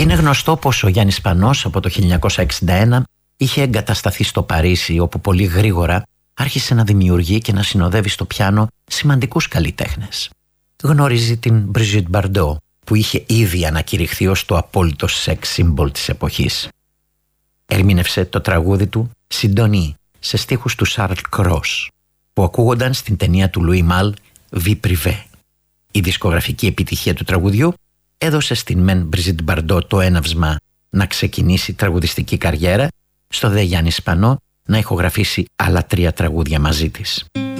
Είναι γνωστό πως ο Γιάννης Σπανός από το 1961 είχε εγκατασταθεί στο Παρίσι, όπου πολύ γρήγορα άρχισε να δημιουργεί και να συνοδεύει στο πιάνο σημαντικούς καλλιτέχνες. Γνωρίζει την Brigitte Bardot, που είχε ήδη ανακηρυχθεί ως το απόλυτο σεξ σύμβολ της εποχής. Ερμήνευσε το τραγούδι του «Συντονή» σε στίχους του Charles Cros, που ακούγονταν στην ταινία του Louis Malle «Vie privée». Η δισκογραφική επιτυχία του τραγουδιού έδωσε στην μεν Brigitte Bardot το έναυσμα να ξεκινήσει τραγουδιστική καριέρα, στο δε Γιάννη Σπανό να ηχογραφήσει άλλα 3 τραγούδια μαζί της.